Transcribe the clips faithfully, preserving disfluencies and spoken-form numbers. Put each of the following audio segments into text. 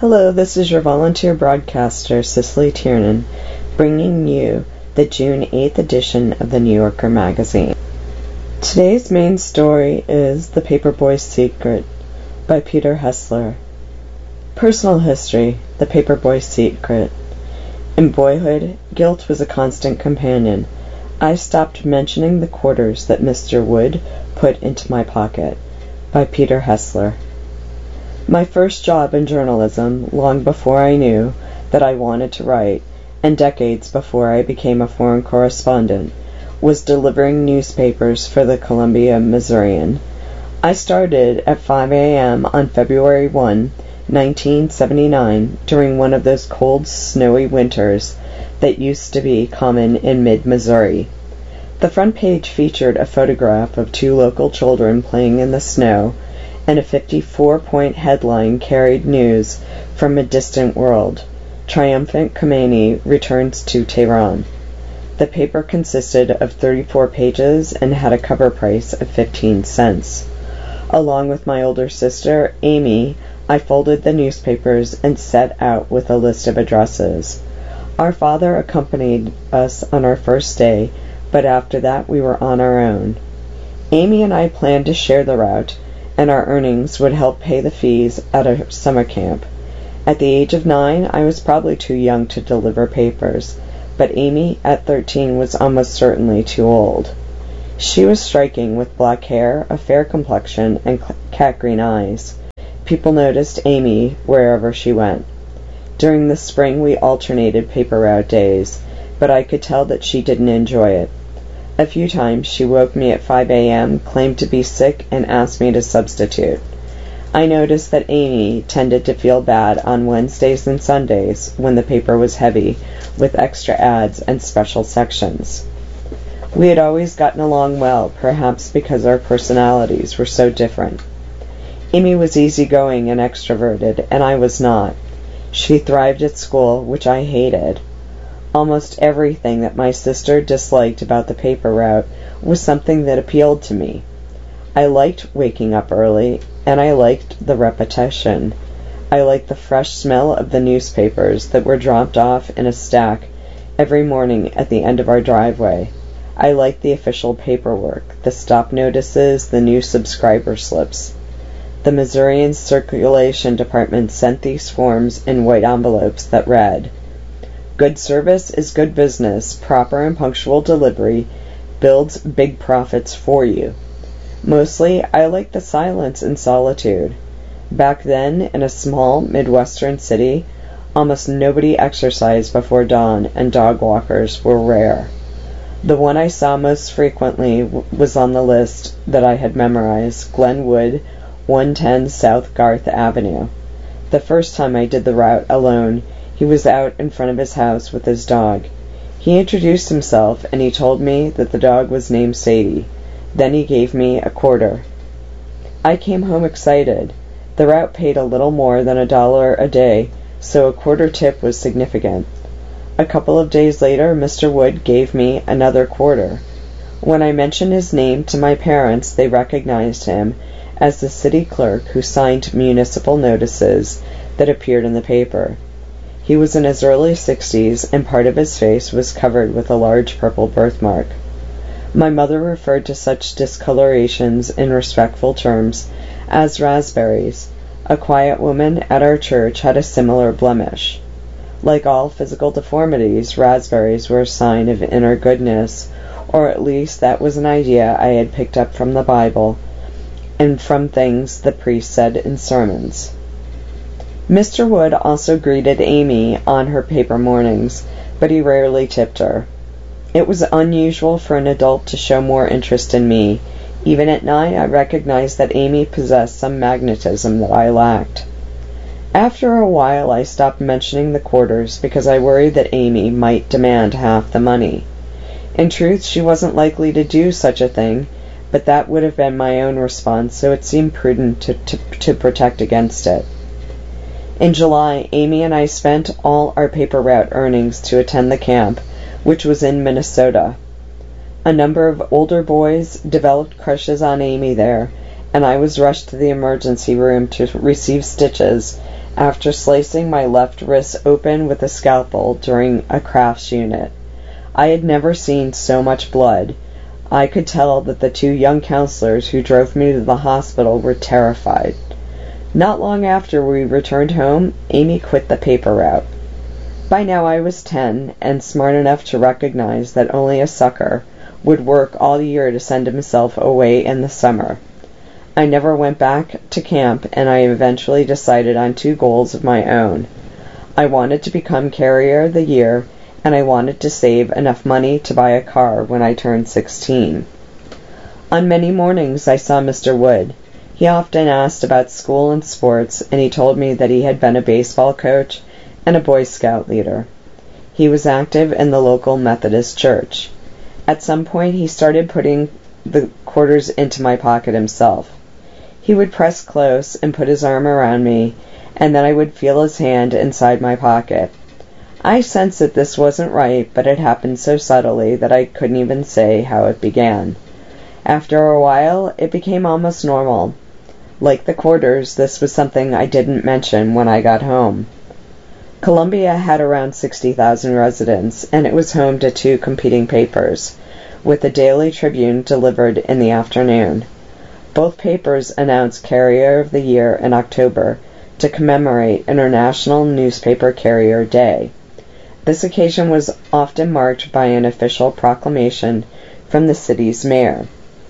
Hello, this is your volunteer broadcaster, Cicely Tiernan, bringing you the June eighth edition of the New Yorker magazine. Today's main story is The Paperboy's Secret by Peter Hessler. Personal history: The Paperboy's Secret. In boyhood, guilt was a constant companion. I stopped mentioning the quarters that Mister Wood put into my pocket. By Peter Hessler. My first job in journalism, long before I knew that I wanted to write, and decades before I became a foreign correspondent, was delivering newspapers for the Columbia Missourian. I started at five a.m. on February first, nineteen seventy-nine, during one of those cold, snowy winters that used to be common in mid-Missouri. The front page featured a photograph of two local children playing in the snow, and a fifty-four point headline carried news from a distant world. Triumphant Khomeini returns to Tehran. The paper consisted of thirty-four pages and had a cover price of fifteen cents. Along with my older sister, Amy, I folded the newspapers and set out with a list of addresses. Our father accompanied us on our first day, but after that we were on our own. Amy and I planned to share the route, and our earnings would help pay the fees at a summer camp. At the age of nine, I was probably too young to deliver papers, but Amy, at thirteen, was almost certainly too old. She was striking, with black hair, a fair complexion, and cat-green eyes. People noticed Amy wherever she went. During the spring, we alternated paper route days, but I could tell that she didn't enjoy it. A few times she woke me at five a.m., claimed to be sick, and asked me to substitute. I noticed that Amy tended to feel bad on Wednesdays and Sundays when the paper was heavy, with extra ads and special sections. We had always gotten along well, perhaps because our personalities were so different. Amy was easygoing and extroverted, and I was not. She thrived at school, which I hated. Almost everything that my sister disliked about the paper route was something that appealed to me. I liked waking up early, and I liked the repetition. I liked the fresh smell of the newspapers that were dropped off in a stack every morning at the end of our driveway. I liked the official paperwork, the stop notices, the new subscriber slips. The Missourian Circulation Department sent these forms in white envelopes that read, "Good service is good business. Proper and punctual delivery builds big profits for you." Mostly, I liked the silence and solitude. Back then, in a small Midwestern city, almost nobody exercised before dawn, and dog walkers were rare. The one I saw most frequently w- was on the list that I had memorized, Glenwood, one ten South Garth Avenue. The first time I did the route alone, he was out in front of his house with his dog. He introduced himself, and he told me that the dog was named Sadie. Then he gave me a quarter. I came home excited. The route paid a little more than a dollar a day, so a quarter tip was significant. A couple of days later, Mister Wood gave me another quarter. When I mentioned his name to my parents, they recognized him as the city clerk who signed municipal notices that appeared in the paper. He was in his early sixties, and part of his face was covered with a large purple birthmark. My mother referred to such discolorations in respectful terms as raspberries. A quiet woman at our church had a similar blemish. Like all physical deformities, raspberries were a sign of inner goodness, or at least that was an idea I had picked up from the Bible and from things the priest said in sermons. Mister Wood also greeted Amy on her paper mornings, but he rarely tipped her. It was unusual for an adult to show more interest in me. Even at nine, I recognized that Amy possessed some magnetism that I lacked. After a while, I stopped mentioning the quarters because I worried that Amy might demand half the money. In truth, she wasn't likely to do such a thing, but that would have been my own response, so it seemed prudent to, to, to protect against it. In July, Amy and I spent all our paper route earnings to attend the camp, which was in Minnesota. A number of older boys developed crushes on Amy there, and I was rushed to the emergency room to receive stitches after slicing my left wrist open with a scalpel during a crafts unit. I had never seen so much blood. I could tell that the two young counselors who drove me to the hospital were terrified. Not long after we returned home, Amy quit the paper route. By now I was ten, and smart enough to recognize that only a sucker would work all year to send himself away in the summer. I never went back to camp, and I eventually decided on two goals of my own. I wanted to become Carrier of the Year, and I wanted to save enough money to buy a car when I turned sixteen. On many mornings I saw Mister Wood. He often asked about school and sports, and he told me that he had been a baseball coach and a Boy Scout leader. He was active in the local Methodist church. At some point he started putting the quarters into my pocket himself. He would press close and put his arm around me, and then I would feel his hand inside my pocket. I sensed that this wasn't right, but it happened so subtly that I couldn't even say how it began. After a while, it became almost normal. Like the quarters, this was something I didn't mention when I got home. Columbia had around sixty thousand residents, and it was home to two competing papers, with the Daily Tribune delivered in the afternoon. Both papers announced Carrier of the Year in October to commemorate International Newspaper Carrier Day. This occasion was often marked by an official proclamation from the city's mayor.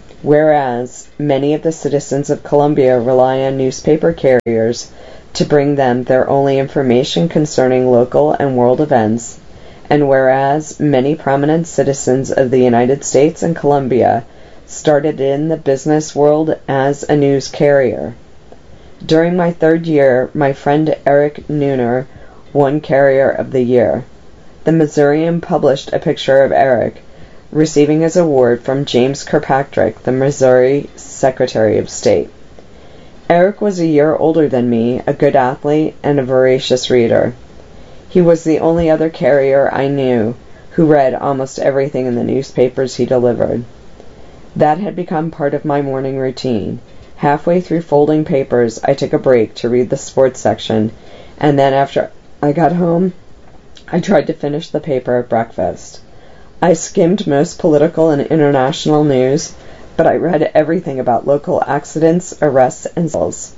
Whereas many of the citizens of Columbia rely on newspaper carriers to bring them their only information concerning local and world events, and whereas many prominent citizens of the United States and Columbia started in the business world as a news carrier. During my third year, my friend Eric Neuner won Carrier of the Year. The Missourian published a picture of Eric receiving his award from James Kirkpatrick, the Missouri Secretary of State. Eric was a year older than me, a good athlete, and a voracious reader. He was the only other carrier I knew who read almost everything in the newspapers he delivered. That had become part of my morning routine. Halfway through folding papers, I took a break to read the sports section, and then after I got home, I tried to finish the paper at breakfast. I skimmed most political and international news, but I read everything about local accidents, arrests, and sales.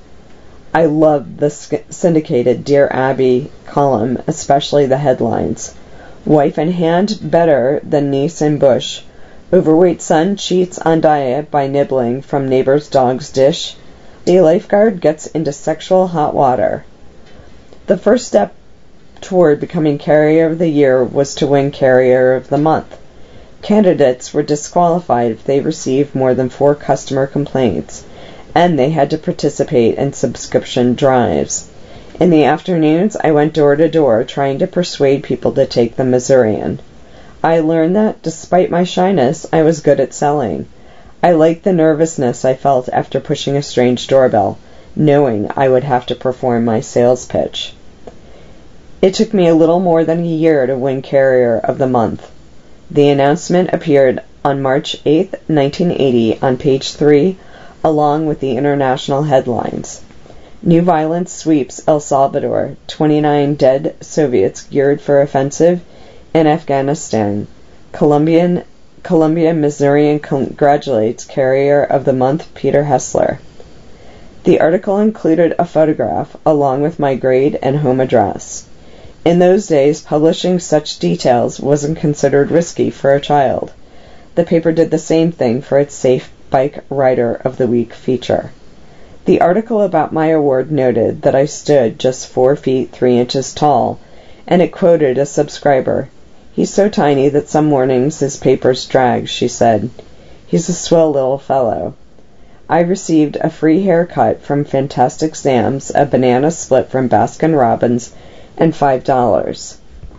I loved the syndicated Dear Abby column, especially the headlines. Wife in hand better than niece in bush. Overweight son cheats on diet by nibbling from neighbor's dog's dish. The lifeguard gets into sexual hot water. The first step toward becoming Carrier of the Year was to win Carrier of the Month. Candidates were disqualified if they received more than four customer complaints, and they had to participate in subscription drives. In the afternoons, I went door to door trying to persuade people to take the Missourian. I learned that, despite my shyness, I was good at selling. I liked the nervousness I felt after pushing a strange doorbell, knowing I would have to perform my sales pitch. It took me a little more than a year to win Carrier of the Month. The announcement appeared on March eighth, nineteen eighty, on page three, along with the international headlines. New violence sweeps El Salvador, twenty-nine dead Soviets geared for offensive in Afghanistan. Colombian, Columbia, Missourian congratulates Carrier of the Month Peter Hessler. The article included a photograph along with my grade and home address. In those days, publishing such details wasn't considered risky for a child. The paper did the same thing for its Safe Bike Rider of the Week feature. The article about my award noted that I stood just four feet three inches tall, and it quoted a subscriber. "He's so tiny that some mornings his papers drag," she said. "He's a swell little fellow." I received a free haircut from Fantastic Sam's, a banana split from Baskin Robbins, and five dollars.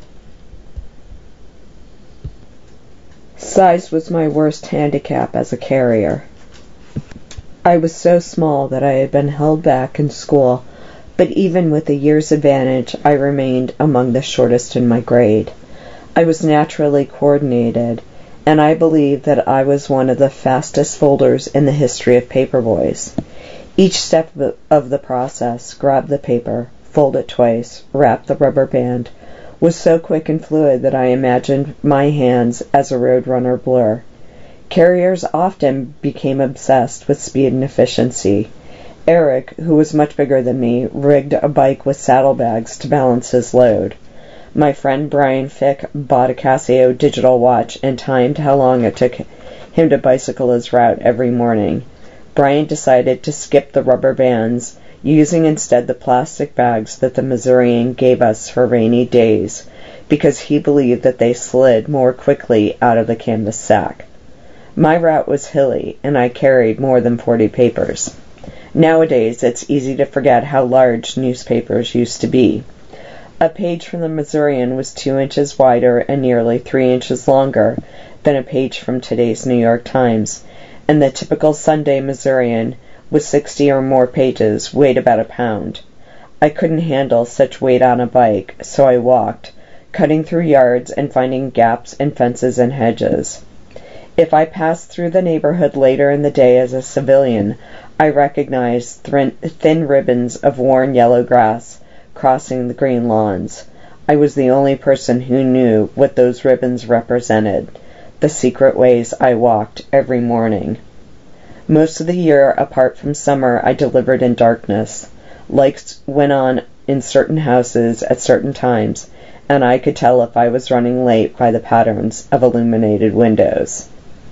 Size was my worst handicap as a carrier. I was so small that I had been held back in school, but even with a year's advantage, I remained among the shortest in my grade. I was naturally coordinated, and I believe that I was one of the fastest folders in the history of paperboys. Each step of the process, grab the paper, fold it twice, wrap the rubber band, was so quick and fluid that I imagined my hands as a roadrunner blur. Carriers often became obsessed with speed and efficiency. Eric, who was much bigger than me, rigged a bike with saddlebags to balance his load. My friend Brian Fick bought a Casio digital watch and timed how long it took him to bicycle his route every morning. Brian decided to skip the rubber bands, using instead the plastic bags that the Missourian gave us for rainy days, because he believed that they slid more quickly out of the canvas sack. My route was hilly, and I carried more than forty papers. Nowadays, it's easy to forget how large newspapers used to be. A page from the Missourian was two inches wider and nearly three inches longer than a page from today's New York Times, and the typical Sunday Missourian, with sixty or more pages, weighed about a pound. I couldn't handle such weight on a bike, so I walked, cutting through yards and finding gaps in fences and hedges. If I passed through the neighborhood later in the day as a civilian, I recognized thin, thin ribbons of worn yellow grass crossing the green lawns. I was the only person who knew what those ribbons represented, the secret ways I walked every morning. Most of the year, apart from summer, I delivered in darkness. Lights went on in certain houses at certain times, and I could tell if I was running late by the patterns of illuminated windows.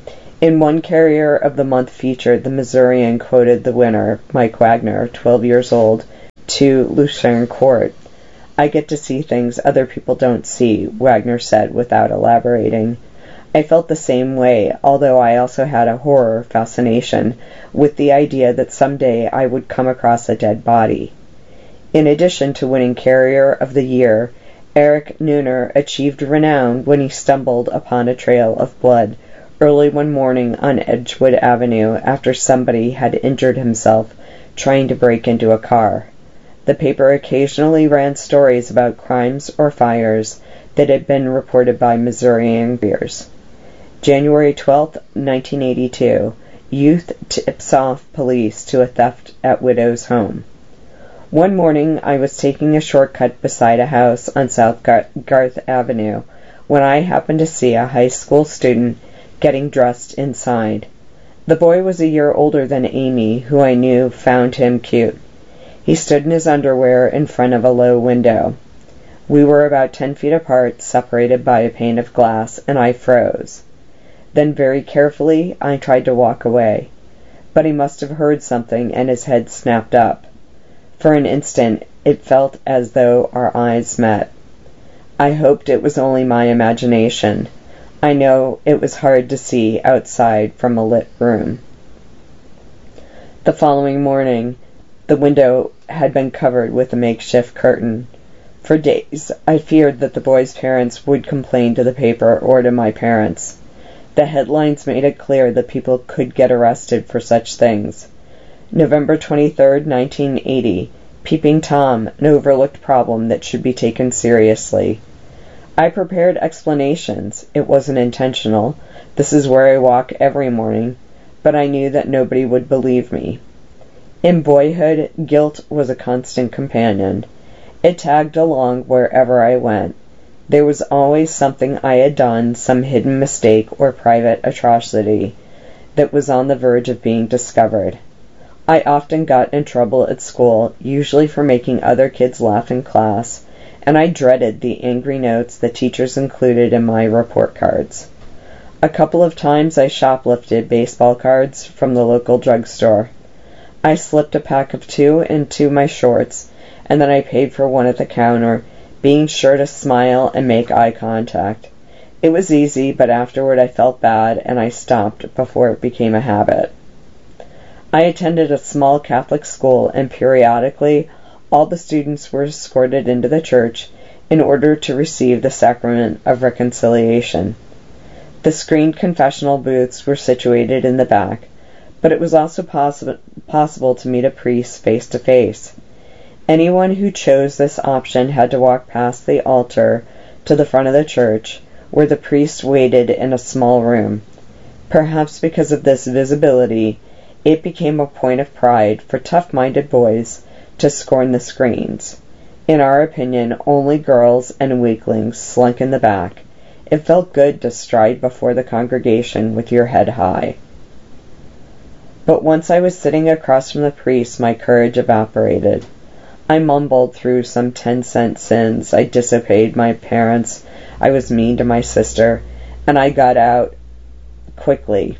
In one Carrier of the Month feature, the Missourian quoted the winner, Mike Wagner, twelve years old, to Lucerne Court. "I get to see things other people don't see," Wagner said without elaborating. I felt the same way, although I also had a horror fascination with the idea that someday I would come across a dead body. In addition to winning Carrier of the Year, Eric Nooner achieved renown when he stumbled upon a trail of blood early one morning on Edgewood Avenue after somebody had injured himself trying to break into a car. The paper occasionally ran stories about crimes or fires that had been reported by Missourian peers. January twelfth, nineteen eighty-two. Youth tips off police to a theft at widow's home. One morning I was taking a shortcut beside a house on South Garth Avenue when I happened to see a high school student getting dressed inside. The boy was a year older than Amy, who I knew found him cute. He stood in his underwear in front of a low window. We were about ten feet apart, separated by a pane of glass, and I froze. Then very carefully I tried to walk away, but he must have heard something and his head snapped up. For an instant it felt as though our eyes met. I hoped it was only my imagination. I know it was hard to see outside from a lit room. The following morning, the window had been covered with a makeshift curtain. For days, I feared that the boy's parents would complain to the paper or to my parents. The headlines made it clear that people could get arrested for such things. November twenty-third, nineteen eighty. Peeping Tom, an overlooked problem that should be taken seriously. I prepared explanations. It wasn't intentional. This is where I walk every morning. But I knew that nobody would believe me. In boyhood, guilt was a constant companion. It tagged along wherever I went. There was always something I had done, some hidden mistake or private atrocity, that was on the verge of being discovered. I often got in trouble at school, usually for making other kids laugh in class, and I dreaded the angry notes that teachers included in my report cards. A couple of times I shoplifted baseball cards from the local drugstore. I slipped a pack of two into my shorts, and then I paid for one at the counter, being sure to smile and make eye contact. It was easy, but afterward I felt bad, and I stopped before it became a habit. I attended a small Catholic school, and periodically all the students were escorted into the church in order to receive the sacrament of reconciliation. The screened confessional booths were situated in the back, but it was also possi- possible to meet a priest face to face. Anyone who chose this option had to walk past the altar to the front of the church, where the priest waited in a small room. Perhaps because of this visibility, it became a point of pride for tough-minded boys to scorn the screens. In our opinion, only girls and weaklings slunk in the back. It felt good to stride before the congregation with your head high. But once I was sitting across from the priest, my courage evaporated. I mumbled through some ten-cent sins. I disobeyed my parents. I was mean to my sister. And I got out quickly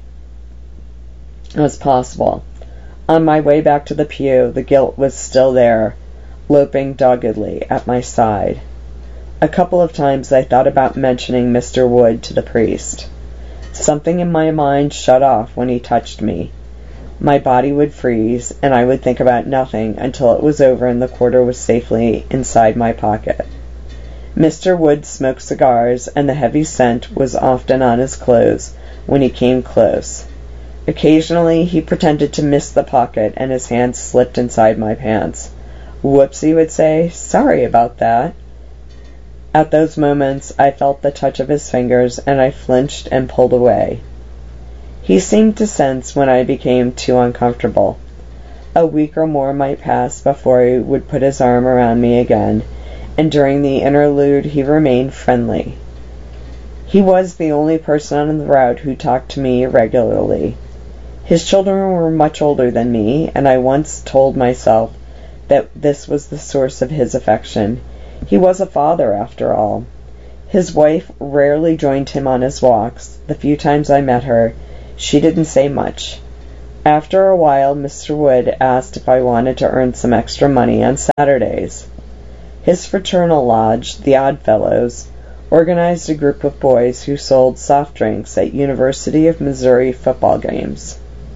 as possible. On my way back to the pew, the guilt was still there, loping doggedly at my side. A couple of times I thought about mentioning Mister Wood to the priest. Something in my mind shut off when he touched me. My body would freeze, and I would think about nothing until it was over and the quarter was safely inside my pocket. Mister Wood smoked cigars, and the heavy scent was often on his clothes when he came close. Occasionally he pretended to miss the pocket, and his hand slipped inside my pants. "Whoops," he would say. "Sorry about that." At those moments I felt the touch of his fingers, and I flinched and pulled away. He seemed to sense when I became too uncomfortable. A week or more might pass before he would put his arm around me again, and during the interlude he remained friendly. He was the only person on the route who talked to me regularly. His children were much older than me, and I once told myself that this was the source of his affection. He was a father, after all. His wife rarely joined him on his walks. The few times I met her, she didn't say much. After a while, Mister Wood asked if I wanted to earn some extra money on Saturdays. His fraternal lodge, the Oddfellows, organized a group of boys who sold soft drinks at University of Missouri football games.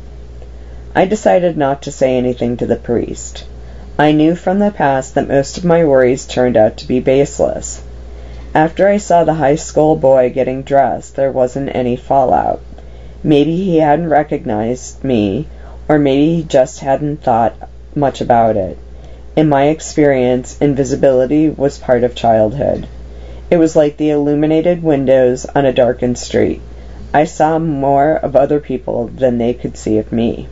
I decided not to say anything to the priest. I knew from the past that most of my worries turned out to be baseless. After I saw the high school boy getting dressed, there wasn't any fallout. Maybe he hadn't recognized me, or maybe he just hadn't thought much about it. In my experience, invisibility was part of childhood. It was like the illuminated windows on a darkened street. I saw more of other people than they could see of me.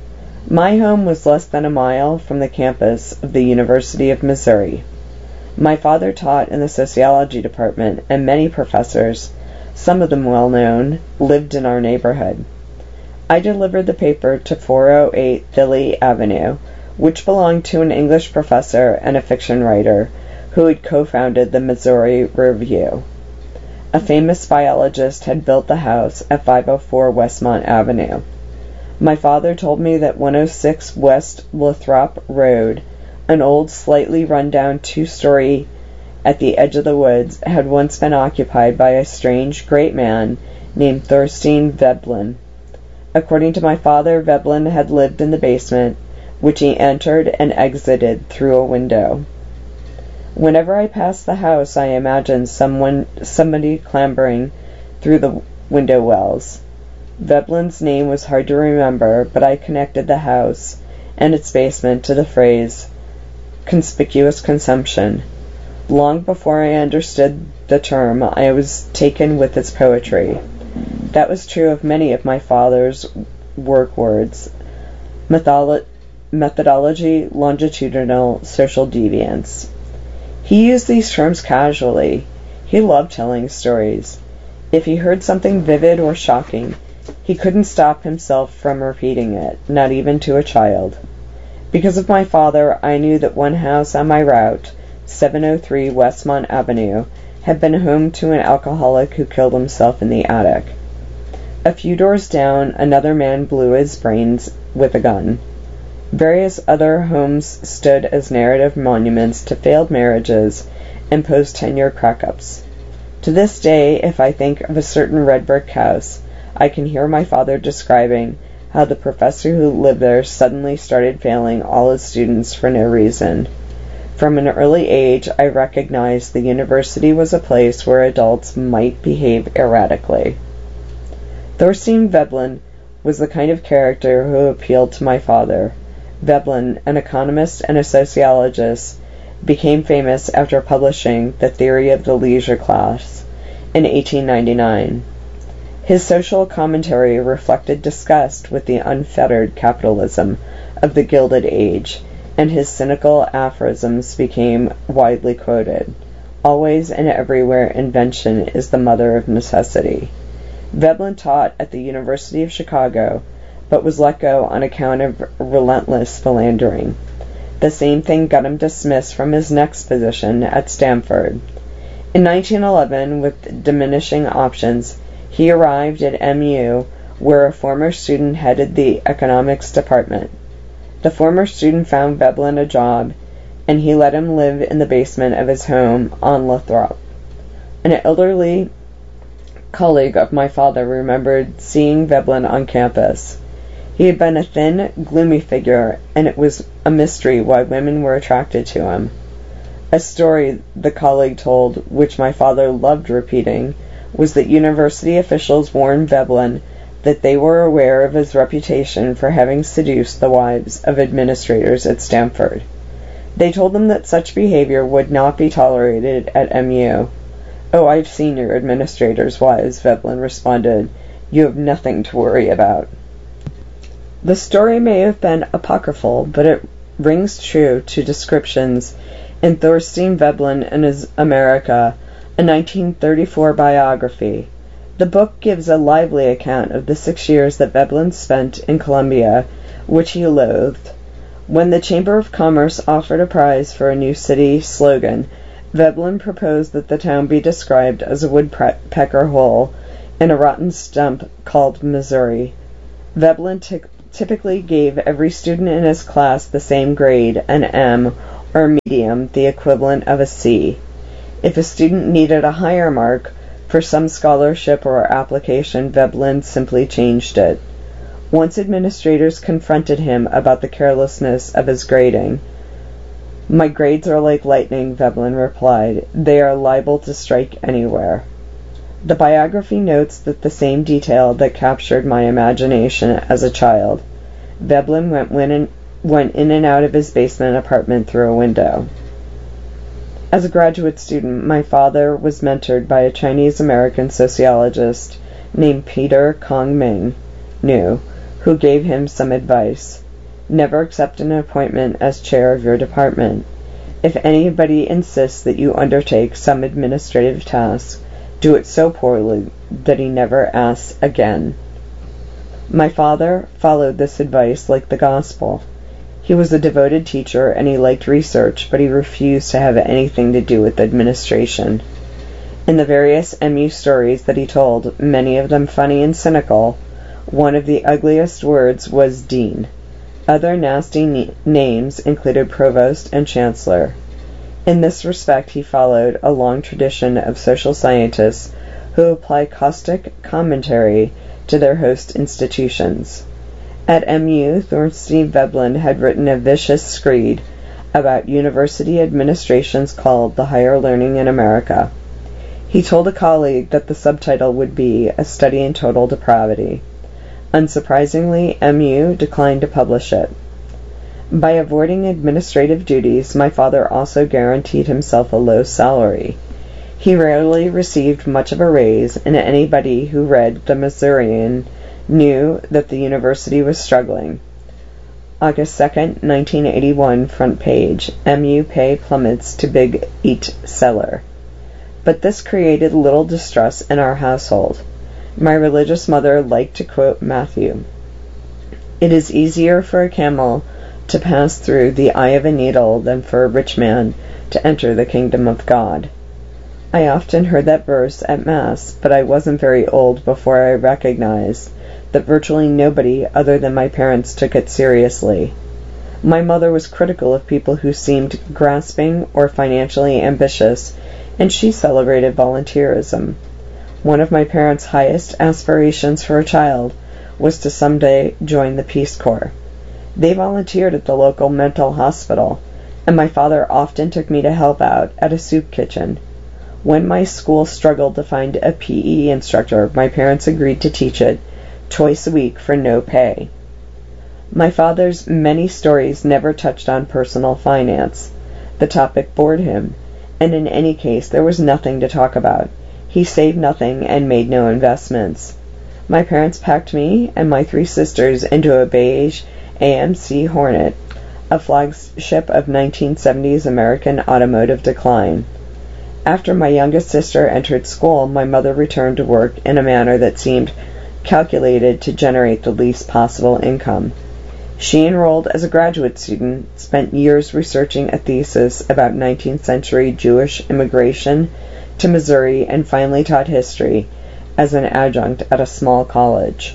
My home was less than a mile from the campus of the University of Missouri. My father taught in the sociology department, and many professors, some of them well-known, lived in our neighborhood. I delivered the paper to four oh eight Thilley Avenue, which belonged to an English professor and a fiction writer who had co-founded the Missouri Review. A famous biologist had built the house at five oh four Westmont Avenue. My father told me that one oh six West Lothrop Road, an old, slightly run-down two-story at the edge of the woods, had once been occupied by a strange, great man named Thorstein Veblen. According to my father, Veblen had lived in the basement, which he entered and exited through a window. Whenever I passed the house, I imagined someone, somebody clambering through the window wells. Veblen's name was hard to remember, but I connected the house and its basement to the phrase conspicuous consumption. Long before I understood the term, I was taken with its poetry. That was true of many of my father's work words: Metholo- methodology, longitudinal, social deviance. He used these terms casually. He loved telling stories. If he heard something vivid or shocking, he couldn't stop himself from repeating it, not even to a child. Because of my father, I knew that one house on my route, seven oh three Westmont Avenue, had been home to an alcoholic who killed himself in the attic. A few doors down, another man blew his brains with a gun. Various other homes stood as narrative monuments to failed marriages and post-tenure crack-ups. To this day, if I think of a certain red brick house, I can hear my father describing how the professor who lived there suddenly started failing all his students for no reason. From an early age, I recognized the university was a place where adults might behave erratically. Thorstein Veblen was the kind of character who appealed to my father. Veblen, an economist and a sociologist, became famous after publishing The Theory of the Leisure Class in eighteen ninety-nine. His social commentary reflected disgust with the unfettered capitalism of the Gilded Age, and his cynical aphorisms became widely quoted. Always and everywhere invention is the mother of necessity. Veblen taught at the University of Chicago, but was let go on account of relentless philandering. The same thing got him dismissed from his next position at Stanford. In nineteen eleven, with diminishing options, he arrived at M U, where a former student headed the economics department. The former student found Veblen a job, and he let him live in the basement of his home on Lathrop. An elderly colleague of my father remembered seeing Veblen on campus. He had been a thin, gloomy figure, and it was a mystery why women were attracted to him. A story the colleague told, which my father loved repeating, was that university officials warned Veblen that they were aware of his reputation for having seduced the wives of administrators at Stanford. They told him that such behavior would not be tolerated at M U. "Oh, I've seen your administrators' wives," Veblen responded. "You have nothing to worry about." The story may have been apocryphal, but it rings true to descriptions in Thorstein Veblen and His America, a nineteen thirty-four biography. The book gives a lively account of the six years that Veblen spent in Columbia, which he loathed. When the Chamber of Commerce offered a prize for a new city slogan, Veblen proposed that the town be described as a woodpecker hole in a rotten stump called Missouri. Veblen t- typically gave every student in his class the same grade, an M, or medium, the equivalent of a C. If a student needed a higher mark for some scholarship or application, Veblen simply changed it. Once administrators confronted him about the carelessness of his grading. "My grades are like lightning," Veblen replied. "They are liable to strike anywhere." The biography notes that the same detail that captured my imagination as a child. Veblen went, in, went in and out of his basement apartment through a window. As a graduate student, my father was mentored by a Chinese-American sociologist named Peter Kong-Ming, New, who gave him some advice. Never accept an appointment as chair of your department. If anybody insists that you undertake some administrative task, do it so poorly that he never asks again. My father followed this advice like the gospel. He was a devoted teacher and he liked research, but he refused to have anything to do with administration. In the various M U stories that he told, many of them funny and cynical, one of the ugliest words was dean. Other nasty na- names included provost and chancellor. In this respect, he followed a long tradition of social scientists who apply caustic commentary to their host institutions. At M U, Thorstein Veblen had written a vicious screed about university administrations called The Higher Learning in America. He told a colleague that the subtitle would be A Study in Total Depravity. Unsurprisingly, M U declined to publish it. By avoiding administrative duties, my father also guaranteed himself a low salary. He rarely received much of a raise, and anybody who read The Missourian knew that the university was struggling. August second, nineteen eighty-one, front page, M U pay plummets to big eat seller. But this created little distress in our household. My religious mother liked to quote Matthew. "It is easier for a camel to pass through the eye of a needle than for a rich man to enter the kingdom of God." I often heard that verse at Mass, but I wasn't very old before I recognized that virtually nobody other than my parents took it seriously. My mother was critical of people who seemed grasping or financially ambitious, and she celebrated volunteerism. One of my parents' highest aspirations for a child was to someday join the Peace Corps. They volunteered at the local mental hospital, and my father often took me to help out at a soup kitchen. When my school struggled to find a P E instructor, my parents agreed to teach it twice a week for no pay. My father's many stories never touched on personal finance. The topic bored him, and in any case there was nothing to talk about. He saved nothing and made no investments. My parents packed me and my three sisters into a beige A M C Hornet, a flagship of nineteen seventies American automotive decline. After my youngest sister entered school, my mother returned to work in a manner that seemed calculated to generate the least possible income. She enrolled as a graduate student, spent years researching a thesis about nineteenth century Jewish immigration to Missouri, and finally taught history as an adjunct at a small college.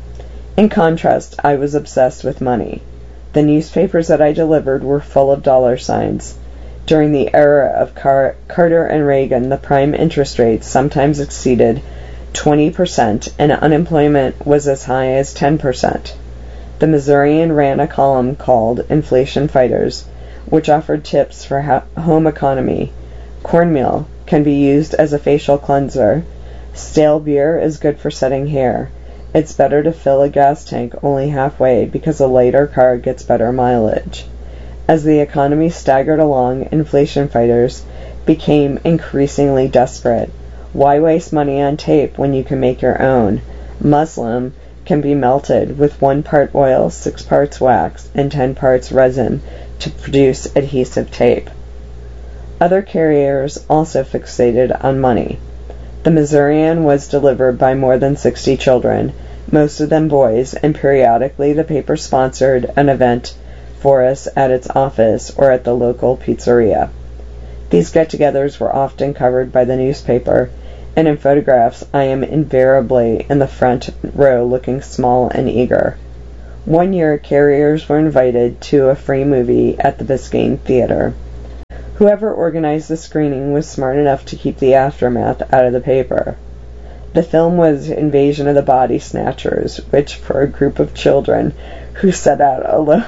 In contrast, I was obsessed with money. The newspapers that I delivered were full of dollar signs. During the era of Car- Carter and Reagan, the prime interest rates sometimes exceeded twenty percent, and unemployment was as high as ten percent. The Missourian ran a column called Inflation Fighters, which offered tips for ho- home economy. Cornmeal can be used as a facial cleanser. Stale beer is good for setting hair. It's better to fill a gas tank only halfway because a lighter car gets better mileage. As the economy staggered along, inflation fighters became increasingly desperate. Why waste money on tape when you can make your own? Muslin can be melted with one part oil, six parts wax, and ten parts resin to produce adhesive tape. Other carriers also fixated on money. The Missourian was delivered by more than sixty children, most of them boys, and periodically the paper sponsored an event for us at its office or at the local pizzeria. These get-togethers were often covered by the newspaper, and in photographs I am invariably in the front row looking small and eager. One year, carriers were invited to a free movie at the Biscayne Theater. Whoever organized the screening was smart enough to keep the aftermath out of the paper. The film was Invasion of the Body Snatchers, which, for a group of children who set out alone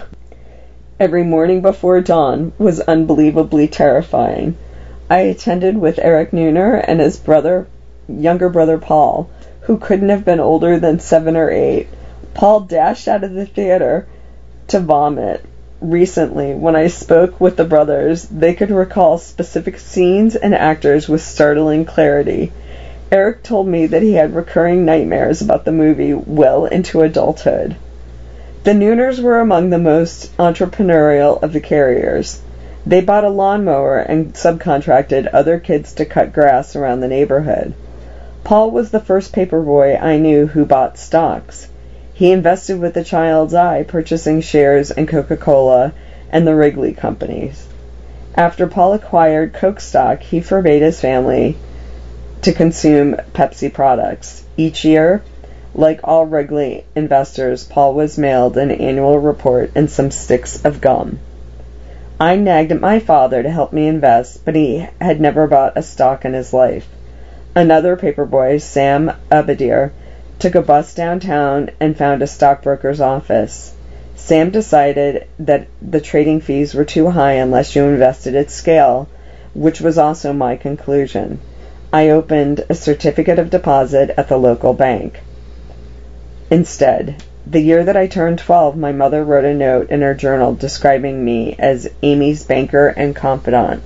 every morning before dawn, was unbelievably terrifying. I attended with Eric Neuner and his brother, younger brother Paul, who couldn't have been older than seven or eight. Paul dashed out of the theater to vomit. Recently, when I spoke with the brothers, they could recall specific scenes and actors with startling clarity. Eric told me that he had recurring nightmares about the movie well into adulthood. The Neuners were among the most entrepreneurial of the carriers. They bought a lawnmower and subcontracted other kids to cut grass around the neighborhood. Paul was the first paperboy I knew who bought stocks. He invested with a child's eye, purchasing shares in Coca-Cola and the Wrigley companies. After Paul acquired Coke stock, he forbade his family to consume Pepsi products. Each year, like all Wrigley investors, Paul was mailed an annual report and some sticks of gum. I nagged at my father to help me invest, but he had never bought a stock in his life. Another paperboy, Sam Abadir, took a bus downtown and found a stockbroker's office. Sam decided that the trading fees were too high unless you invested at scale, which was also my conclusion. I opened a certificate of deposit at the local bank. Instead, the year that I turned twelve, my mother wrote a note in her journal describing me as Amy's banker and confidant.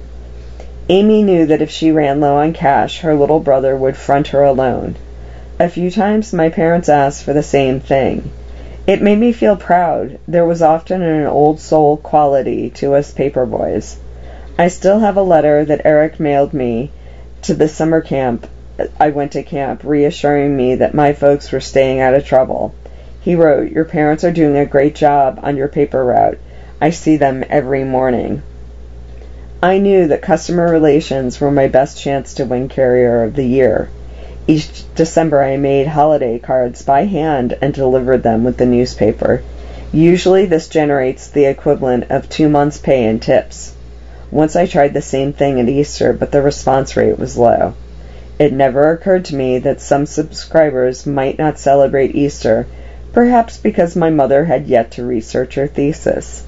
Amy knew that if she ran low on cash, her little brother would front her alone. A few times my parents asked for the same thing. It made me feel proud. There was often an old soul quality to us paperboys. I still have a letter that Eric mailed me to the summer camp I went to camp, reassuring me that my folks were staying out of trouble. He wrote, "Your parents are doing a great job on your paper route. I see them every morning." I knew that customer relations were my best chance to win Carrier of the Year. Each December I made holiday cards by hand and delivered them with the newspaper. Usually this generates the equivalent of two months' pay in tips. Once I tried the same thing at Easter, but the response rate was low. It never occurred to me that some subscribers might not celebrate Easter, perhaps because my mother had yet to research her thesis.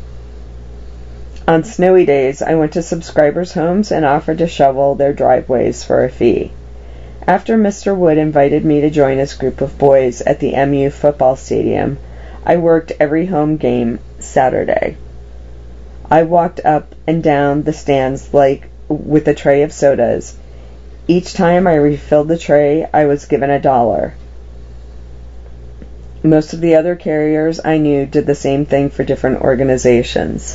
On snowy days, I went to subscribers' homes and offered to shovel their driveways for a fee. After Mister Wood invited me to join his group of boys at the M U football stadium, I worked every home game Saturday. I walked up and down the stands like with a tray of sodas. Each time I refilled the tray, I was given a dollar. Most of the other carriers I knew did the same thing for different organizations.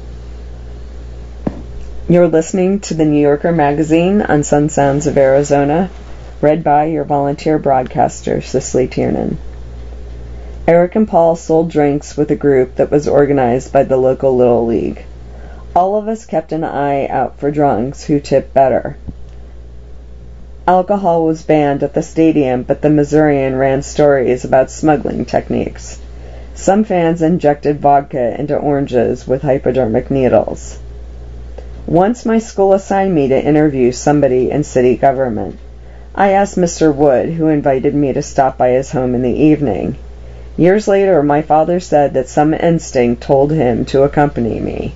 You're listening to the New Yorker magazine on Sun Sounds of Arizona, read by your volunteer broadcaster, Cicely Tiernan. Eric and Paul sold drinks with a group that was organized by the local Little League. All of us kept an eye out for drunks who tipped better. Alcohol was banned at the stadium, but the Missourian ran stories about smuggling techniques. Some fans injected vodka into oranges with hypodermic needles. Once my school assigned me to interview somebody in city government. I asked Mister Wood, who invited me to stop by his home in the evening. Years later, my father said that some instinct told him to accompany me.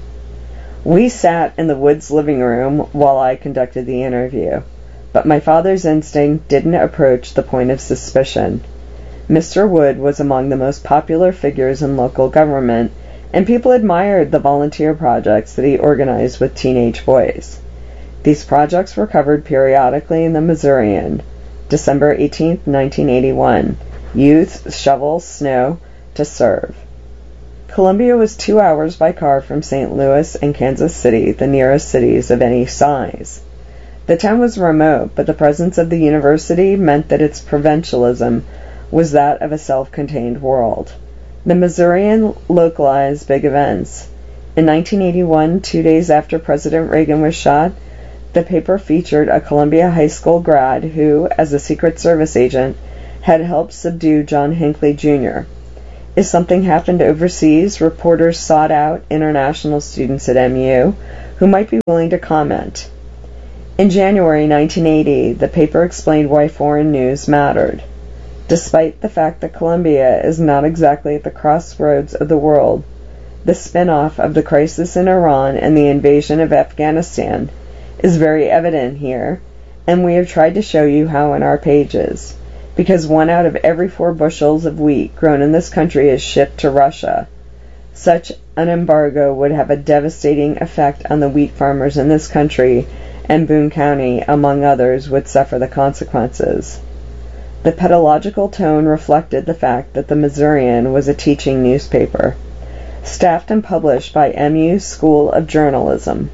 We sat in the Woods' living room while I conducted the interview, but my father's instinct didn't approach the point of suspicion. Mister Wood was among the most popular figures in local government, and people admired the volunteer projects that he organized with teenage boys. These projects were covered periodically in the Missourian. December eighteenth, nineteen eighty-one. Youth shovel snow to serve. Columbia was two hours by car from Saint Louis and Kansas City, the nearest cities of any size. The town was remote, but the presence of the university meant that its provincialism was that of a self-contained world. The Missourian localized big events. In nineteen eighty-one, two days after President Reagan was shot, the paper featured a Columbia High School grad who, as a Secret Service agent, had helped subdue John Hinckley Junior If something happened overseas, reporters sought out international students at M U who might be willing to comment. In January nineteen eighty, the paper explained why foreign news mattered. Despite the fact that Columbia is not exactly at the crossroads of the world, the spin-off of the crisis in Iran and the invasion of Afghanistan is very evident here, and we have tried to show you how in our pages, because one out of every four bushels of wheat grown in this country is shipped to Russia. Such an embargo would have a devastating effect on the wheat farmers in this country, and Boone County, among others, would suffer the consequences. The pedagogical tone reflected the fact that the Missourian was a teaching newspaper, staffed and published by M U School of Journalism.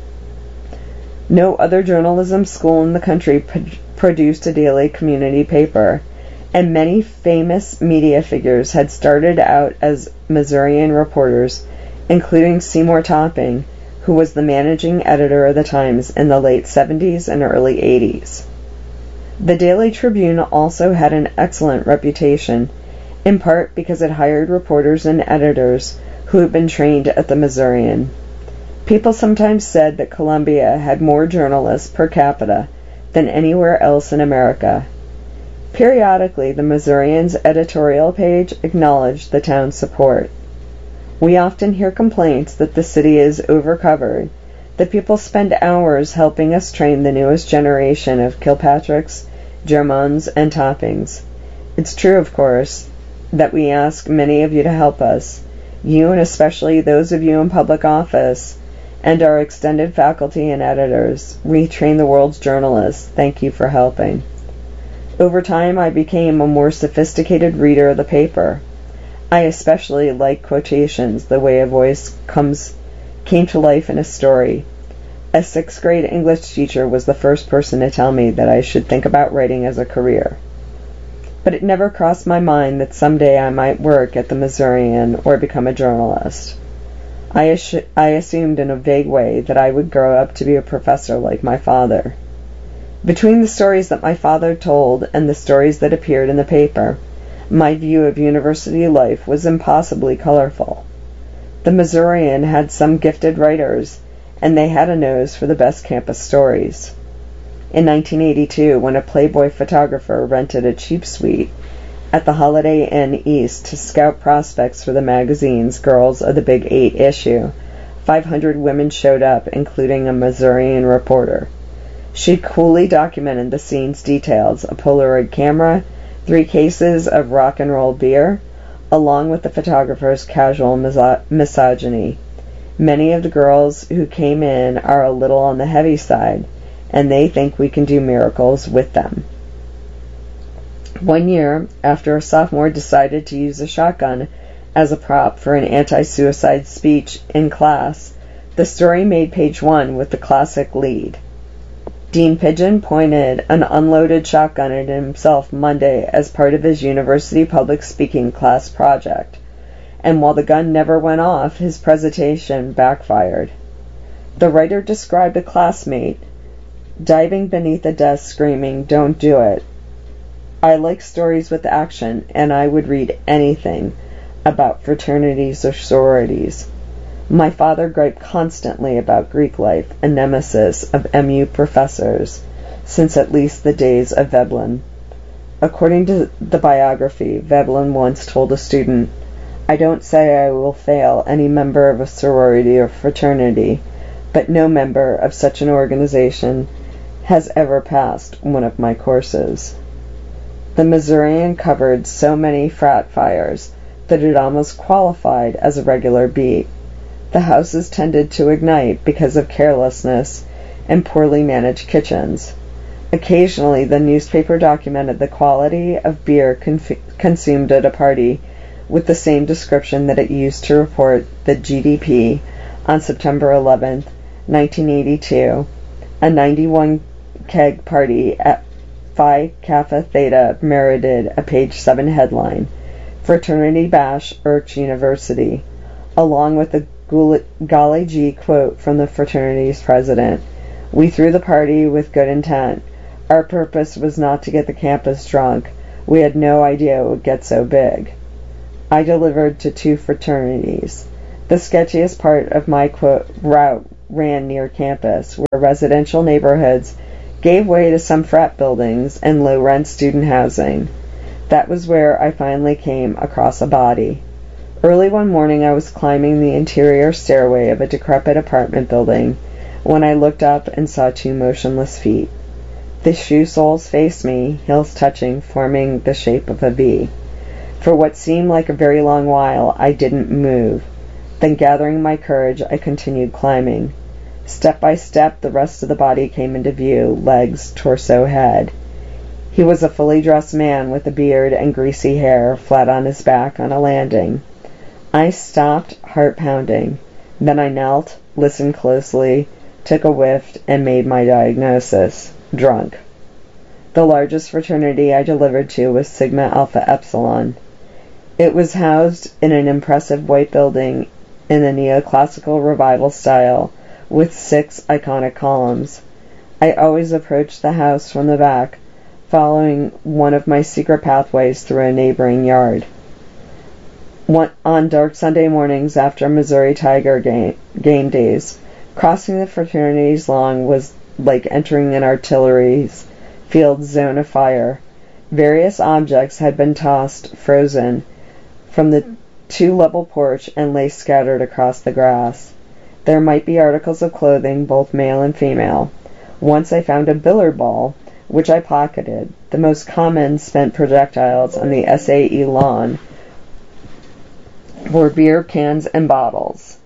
No other journalism school in the country pro- produced a daily community paper, and many famous media figures had started out as Missourian reporters, including Seymour Topping, who was the managing editor of the Times in the late seventies and early eighties. The Daily Tribune also had an excellent reputation, in part because it hired reporters and editors who had been trained at the Missourian. People sometimes said that Columbia had more journalists per capita than anywhere else in America. Periodically, the Missourian's editorial page acknowledged the town's support. We often hear complaints that the city is overcovered, that people spend hours helping us train the newest generation of Kilpatricks, Germans, and Toppings. It's true, of course, that we ask many of you to help us, you and especially those of you in public office, and our extended faculty and editors. Retrain the world's journalists. Thank you for helping. Over time, I became a more sophisticated reader of the paper. I especially like quotations, the way a voice comes came to life in a story. A sixth grade English teacher was the first person to tell me that I should think about writing as a career. But it never crossed my mind that someday I might work at the Missourian or become a journalist. I, assu- I assumed in a vague way that I would grow up to be a professor like my father. Between the stories that my father told and the stories that appeared in the paper, my view of university life was impossibly colorful. The Missourian had some gifted writers, and they had a nose for the best campus stories. In nineteen eighty-two, when a Playboy photographer rented a cheap suite at the Holiday Inn East to scout prospects for the magazine's Girls of the Big Eight issue, five hundred women showed up, including a Missourian reporter. She coolly documented the scene's details, a Polaroid camera, three cases of rock and roll beer, along with the photographer's casual miso- misogyny. Many of the girls who came in are a little on the heavy side, and they think we can do miracles with them. One year, after a sophomore decided to use a shotgun as a prop for an anti-suicide speech in class, the story made page one with the classic lead. Dean Pigeon pointed an unloaded shotgun at himself Monday as part of his university public speaking class project, and while the gun never went off, his presentation backfired. The writer described a classmate diving beneath a desk screaming, "Don't do it." I like stories with action, and I would read anything about fraternities or sororities. My father griped constantly about Greek life, a nemesis of M U professors, since at least the days of Veblen. According to the biography, Veblen once told a student, "I don't say I will fail any member of a sorority or fraternity, but no member of such an organization has ever passed one of my courses." The Missourian covered so many frat fires that it almost qualified as a regular beat. The houses tended to ignite because of carelessness and poorly managed kitchens. Occasionally, the newspaper documented the quality of beer conf- consumed at a party with the same description that it used to report the G D P on September eleventh, nineteen eighty-two, a ninety-one keg party at Phi Kappa Theta merited a page seven headline, "Fraternity Bash Irks University," along with a golly gee quote from the fraternity's president. "We threw the party with good intent. Our purpose was not to get the campus drunk. We had no idea it would get so big." I delivered to two fraternities. The sketchiest part of my quote route ran near campus, where residential neighborhoods gave way to some frat buildings and low-rent student housing. That was where I finally came across a body. Early one morning I was climbing the interior stairway of a decrepit apartment building when I looked up and saw two motionless feet. The shoe soles faced me, heels touching, forming the shape of a V. For what seemed like a very long while, I didn't move. Then, gathering my courage, I continued climbing. Step by step, the rest of the body came into view, legs, torso, head. He was a fully dressed man with a beard and greasy hair, flat on his back on a landing. I stopped, heart pounding. Then I knelt, listened closely, took a whiff, and made my diagnosis: drunk. The largest fraternity I delivered to was Sigma Alpha Epsilon. It was housed in an impressive white building in the neoclassical revival style, with six iconic columns. I always approached the house from the back, following one of my secret pathways through a neighboring yard. One, on dark Sunday mornings after Missouri Tiger game, game days, crossing the fraternity's lawn was like entering an artillery's field zone of fire. Various objects had been tossed, frozen, from the two-level porch and lay scattered across the grass. There might be articles of clothing, both male and female. Once I found a billard ball, which I pocketed. The most common spent projectiles on the S A E lawn were beer cans and bottles.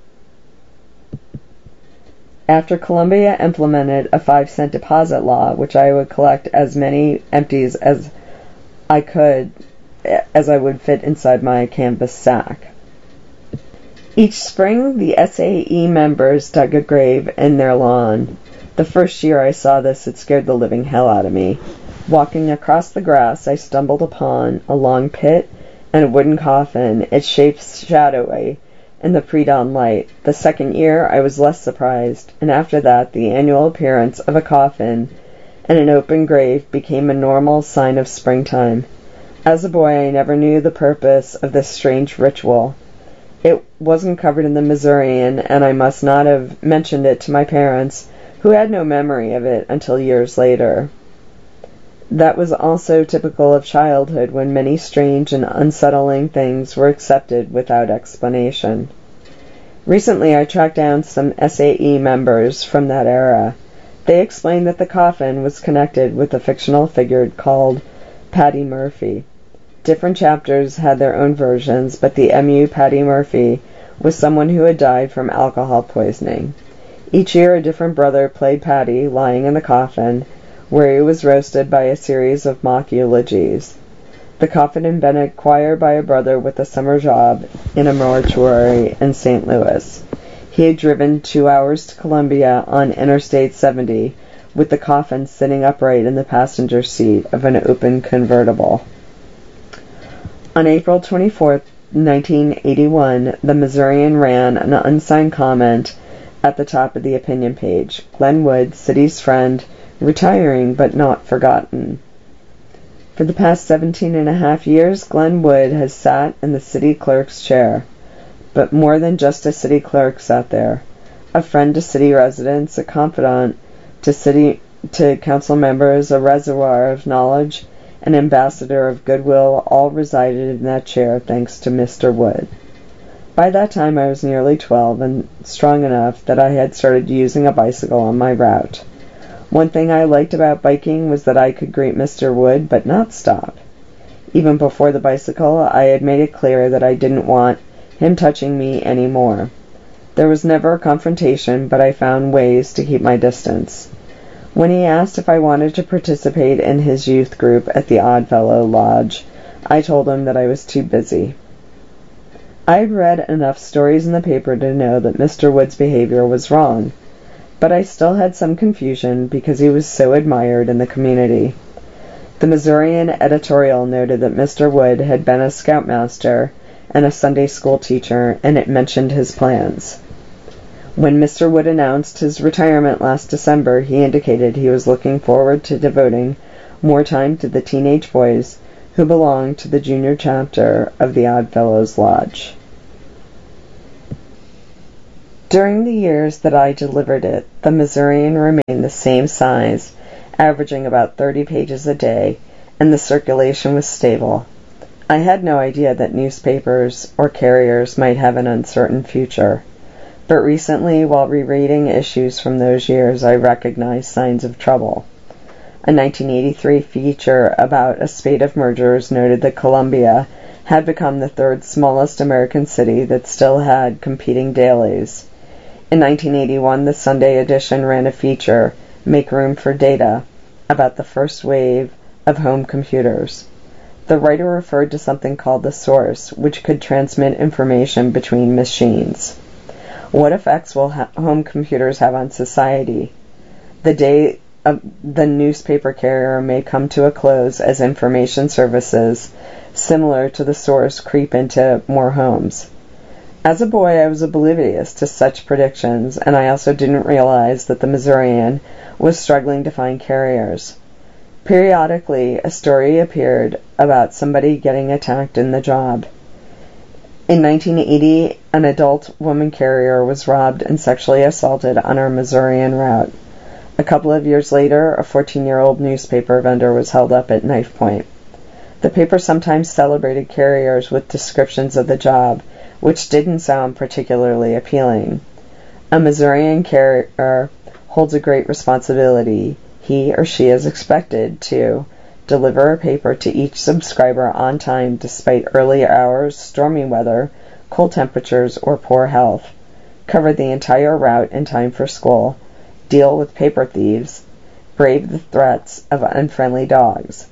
After Columbia implemented a five-cent deposit law, which I would collect as many empties as I could, as I would fit inside my canvas sack. Each spring, the S A E members dug a grave in their lawn. The first year I saw this, it scared the living hell out of me. Walking across the grass, I stumbled upon a long pit and a wooden coffin, its shape shadowy in the pre-dawn light. The second year, I was less surprised, and after that, the annual appearance of a coffin and an open grave became a normal sign of springtime. As a boy, I never knew the purpose of this strange ritual. It wasn't covered in the Missourian, and I must not have mentioned it to my parents, who had no memory of it until years later. That was also typical of childhood, when many strange and unsettling things were accepted without explanation. Recently, I tracked down some S A E members from that era. They explained that the coffin was connected with a fictional figure called Patty Murphy. Different chapters had their own versions, but the M U Patty Murphy was someone who had died from alcohol poisoning. Each year a different brother played Patty, lying in the coffin, where he was roasted by a series of mock eulogies. The coffin had been acquired by a brother with a summer job in a mortuary in Saint Louis. He had driven two hours to Columbia on Interstate seventy, with the coffin sitting upright in the passenger seat of an open convertible. On April twenty-fourth, nineteen eighty-one, the Missourian ran an unsigned comment at the top of the opinion page. Glenn Wood, city's friend, retiring but not forgotten. For the past seventeen and a half years, Glenn Wood has sat in the city clerk's chair. But more than just a city clerk sat there. A friend to city residents, a confidant to city to council members, a reservoir of knowledge, an ambassador of goodwill, all resided in that chair thanks to Mister Wood. By that time I was nearly twelve and strong enough that I had started using a bicycle on my route. One thing I liked about biking was that I could greet Mister Wood but not stop. Even before the bicycle, I had made it clear that I didn't want him touching me any more. There was never a confrontation, but I found ways to keep my distance. When he asked if I wanted to participate in his youth group at the Oddfellow Lodge, I told him that I was too busy. I had read enough stories in the paper to know that Mister Wood's behavior was wrong, but I still had some confusion because he was so admired in the community. The Missourian editorial noted that Mister Wood had been a scoutmaster and a Sunday school teacher, and it mentioned his plans. When Mister Wood announced his retirement last December, he indicated he was looking forward to devoting more time to the teenage boys who belonged to the junior chapter of the Oddfellows Lodge. During the years that I delivered it, the Missourian remained the same size, averaging about thirty pages a day, and the circulation was stable. I had no idea that newspapers or carriers might have an uncertain future. But recently, while rereading issues from those years, I recognized signs of trouble. A nineteen eighty-three feature about a spate of mergers noted that Columbia had become the third smallest American city that still had competing dailies. In nineteen eighty-one, the Sunday edition ran a feature, Make Room for Data, about the first wave of home computers. The writer referred to something called the source, which could transmit information between machines. What effects will ha- home computers have on society? The day of the newspaper carrier may come to a close as information services similar to the source creep into more homes. As a boy, I was oblivious to such predictions, and I also didn't realize that the Missourian was struggling to find carriers. Periodically, a story appeared about somebody getting attacked in the job. In nineteen eighty, an adult woman carrier was robbed and sexually assaulted on our Missourian route. A couple of years later, a fourteen-year-old newspaper vendor was held up at knife point. The paper sometimes celebrated carriers with descriptions of the job, which didn't sound particularly appealing. A Missourian carrier holds a great responsibility. He or she is expected to deliver a paper to each subscriber on time despite early hours, stormy weather, cold temperatures, or poor health, cover the entire route in time for school, deal with paper thieves, brave the threats of unfriendly dogs.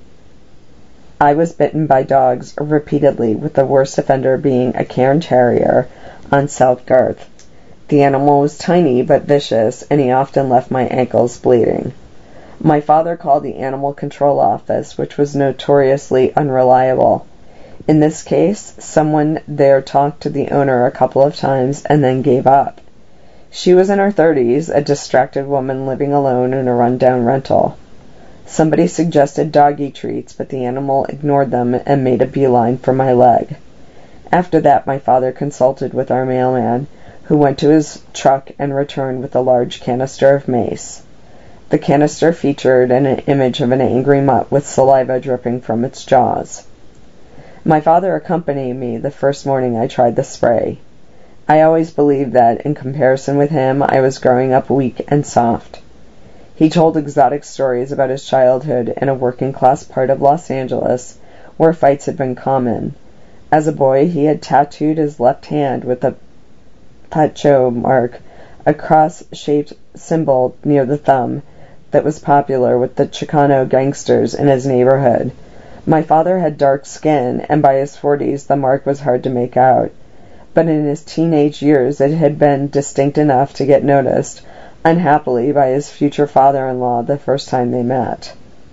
I was bitten by dogs repeatedly, with the worst offender being a Cairn Terrier on South Garth. The animal was tiny but vicious, and he often left my ankles bleeding. My father called the Animal Control Office, which was notoriously unreliable. In this case, someone there talked to the owner a couple of times and then gave up. She was in her thirties, a distracted woman living alone in a rundown rental. Somebody suggested doggy treats, but the animal ignored them and made a beeline for my leg. After that, my father consulted with our mailman, who went to his truck and returned with a large canister of mace. The canister featured an image of an angry mutt with saliva dripping from its jaws. My father accompanied me the first morning I tried the spray. I always believed that, in comparison with him, I was growing up weak and soft. He told exotic stories about his childhood in a working-class part of Los Angeles, where fights had been common. As a boy, he had tattooed his left hand with a Pacho mark, a cross-shaped symbol near the thumb that was popular with the Chicano gangsters in his neighborhood. My father had dark skin, and by his forties the mark was hard to make out. But in his teenage years it had been distinct enough to get noticed, unhappily, by his future father-in-law the first time they met.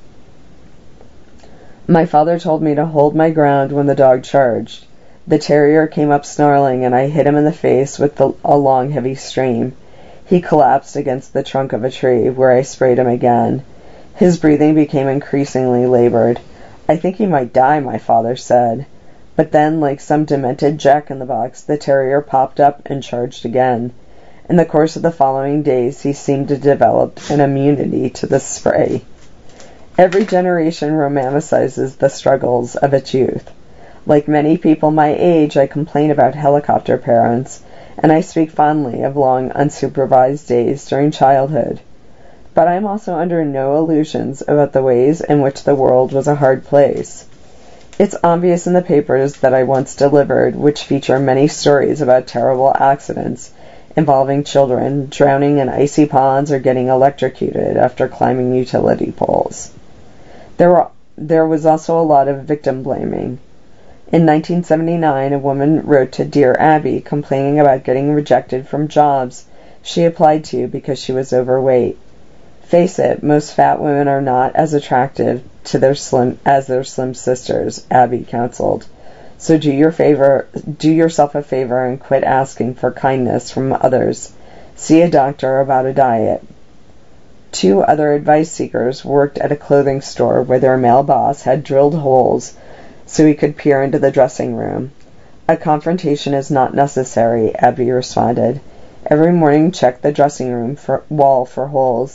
My father told me to hold my ground when the dog charged. The terrier came up snarling, and I hit him in the face with the, a long, heavy stream. He collapsed against the trunk of a tree, where I sprayed him again. His breathing became increasingly labored. I think he might die, my father said. But then, like some demented jack-in-the-box, the terrier popped up and charged again. In the course of the following days, he seemed to develop an immunity to the spray. Every generation romanticizes the struggles of its youth. Like many people my age, I complain about helicopter parents, and I speak fondly of long, unsupervised days during childhood. But I am also under no illusions about the ways in which the world was a hard place. It's obvious in the papers that I once delivered, which feature many stories about terrible accidents involving children drowning in icy ponds or getting electrocuted after climbing utility poles. There were, there was also a lot of victim blaming. In nineteen seventy-nine, a woman wrote to Dear Abby complaining about getting rejected from jobs she applied to because she was overweight. Face it, most fat women are not as attractive to their slim as their slim sisters, Abby counseled. So do your favor, do yourself a favor and quit asking for kindness from others. See a doctor about a diet. Two other advice seekers worked at a clothing store where their male boss had drilled holes so he could peer into the dressing room. A confrontation is not necessary, Abby responded. Every morning check the dressing room for, wall for holes,